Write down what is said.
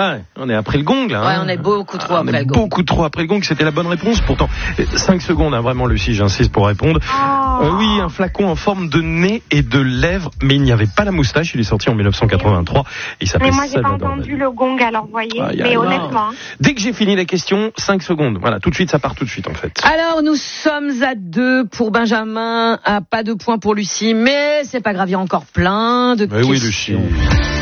Ah, on est après le gong, là. Ouais, on est beaucoup trop après le gong. Beaucoup trop après le gong, c'était la bonne réponse. Pourtant, 5 secondes, vraiment, Lucie, j'insiste pour répondre. Oui, un flacon en forme de nez et de lèvres, mais il n'y avait pas la moustache. Il est sorti en 1983. Il s'appelait Mais moi, j'ai pas Salvador entendu le gong, alors, vous voyez. Mais honnêtement. Dès que j'ai fini la question, 5 secondes. Voilà, tout de suite, ça part tout de suite, en fait. Alors, nous sommes à 2 pour Benjamin, à pas de points pour Lucie, mais c'est pas grave, il y a encore plein de questions. Oui, Lucie.